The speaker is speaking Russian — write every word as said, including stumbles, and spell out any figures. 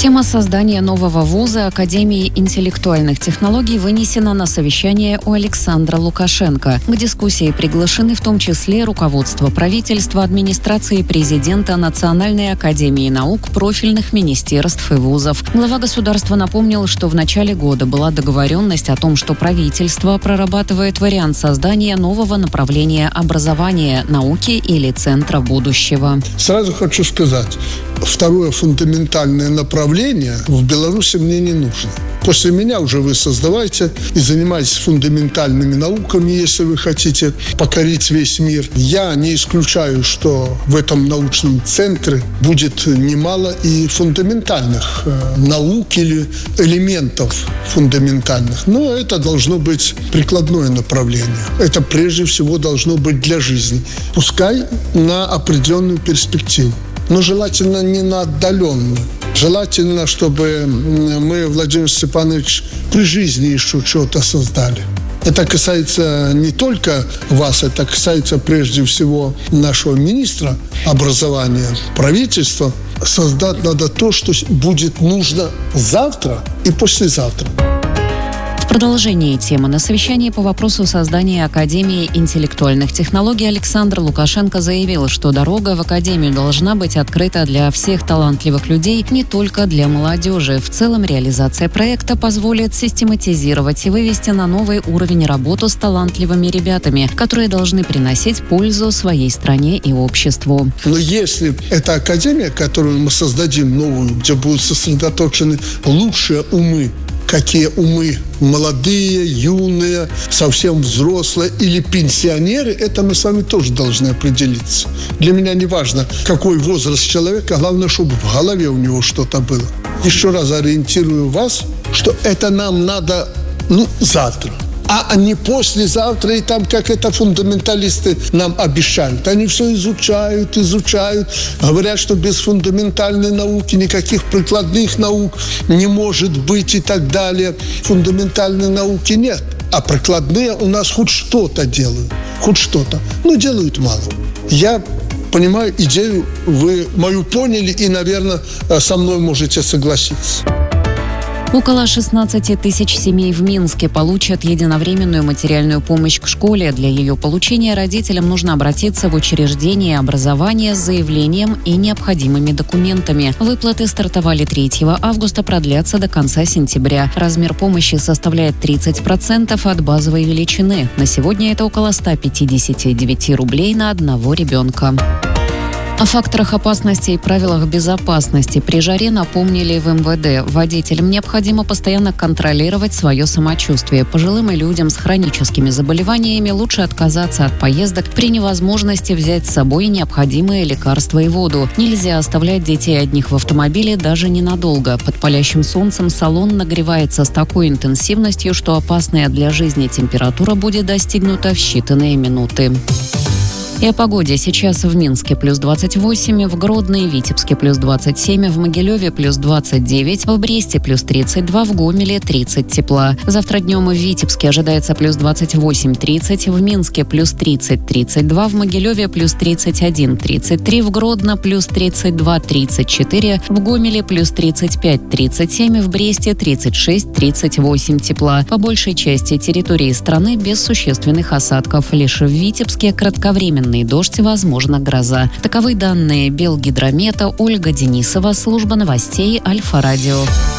Тема создания нового вуза Академии интеллектуальных технологий вынесена на совещание у Александра Лукашенко. К дискуссии приглашены в том числе руководство правительства, администрации президента, Национальной академии наук, профильных министерств и вузов. Глава государства напомнил, что в начале года была договоренность о том, что правительство прорабатывает вариант создания нового направления образования, науки или центра будущего. Сразу хочу сказать, второе фундаментальное направление в Беларуси мне не нужно. После меня уже вы создавайте и занимайтесь фундаментальными науками, если вы хотите покорить весь мир. Я не исключаю, что в этом научном центре будет немало и фундаментальных э, наук или элементов фундаментальных. Но это должно быть прикладное направление. Это прежде всего должно быть для жизни. Пускай на определенную перспективу, но желательно не на отдаленную. Желательно, чтобы мы, Владимир Степанович, при жизни еще что-то создали. Это касается не только вас, это касается прежде всего нашего министра образования, правительства. Создать надо то, что будет нужно завтра и послезавтра. В продолжении темы на совещании по вопросу создания Академии интеллектуальных технологий Александр Лукашенко заявил, что дорога в Академию должна быть открыта для всех талантливых людей, не только для молодежи. В целом, реализация проекта позволит систематизировать и вывести на новый уровень работу с талантливыми ребятами, которые должны приносить пользу своей стране и обществу. Но если эта академия, которую мы создадим новую, где будут сосредоточены лучшие умы, какие умы молодые, юные, совсем взрослые или пенсионеры, это мы с вами тоже должны определиться. Для меня не важно, какой возраст человека, главное, чтобы в голове у него что-то было. Еще раз ориентирую вас, что это нам надо, ну, завтра. А не послезавтра, и там, как это фундаменталисты нам обещают. Они все изучают, изучают. Говорят, что без фундаментальной науки никаких прикладных наук не может быть и так далее. Фундаментальной науки нет. А прикладные у нас хоть что-то делают. Хоть что-то. Но делают мало. Я понимаю идею, вы мою поняли и, наверное, со мной можете согласиться. Около шестнадцати тысяч семей в Минске получат единовременную материальную помощь к школе. Для ее получения родителям нужно обратиться в учреждение образования с заявлением и необходимыми документами. Выплаты стартовали третьего августа, продлятся до конца сентября. Размер помощи составляет тридцать процентов от базовой величины. На сегодня это около ста пятидесяти девяти рублей на одного ребенка. О факторах опасности и правилах безопасности при жаре напомнили в эм вэ дэ. Водителям необходимо постоянно контролировать свое самочувствие. Пожилым и людям с хроническими заболеваниями лучше отказаться от поездок при невозможности взять с собой необходимые лекарства и воду. Нельзя оставлять детей одних в автомобиле даже ненадолго. Под палящим солнцем салон нагревается с такой интенсивностью, что опасная для жизни температура будет достигнута в считанные минуты. И о погоде. Сейчас в Минске плюс двадцать восемь, в Гродно и Витебске плюс двадцать семь, в Могилеве плюс двадцать девять, в Бресте плюс тридцать два, в Гомеле тридцать тепла. Завтра днем в Витебске ожидается плюс двадцать восемь тридцать, в Минске плюс тридцать тридцать два, в Могилеве плюс тридцать один тридцать три, в Гродно плюс тридцать два тридцать четыре, в Гомеле плюс тридцать пять тридцать семь, в Бресте тридцать шесть тридцать восемь тепла. По большей части территории страны без существенных осадков. Лишь в Витебске кратковременно дождь, возможно, гроза. Таковы данные Белгидромета. Ольга Денисова, служба новостей Альфа-Радио.